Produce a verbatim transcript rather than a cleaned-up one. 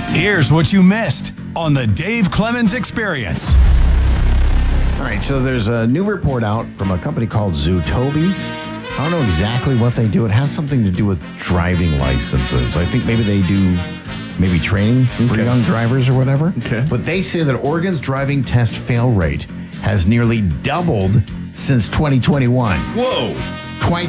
Here's what you missed on the Dave Clemens Experience. All right, so there's a new report out from a company called Zootobi. I don't know exactly what they do. It has something to do with driving licenses. I think maybe they do maybe training for Okay. young drivers or whatever. Okay. But they say that Oregon's driving test fail rate has nearly doubled since twenty twenty-one. Whoa. Twice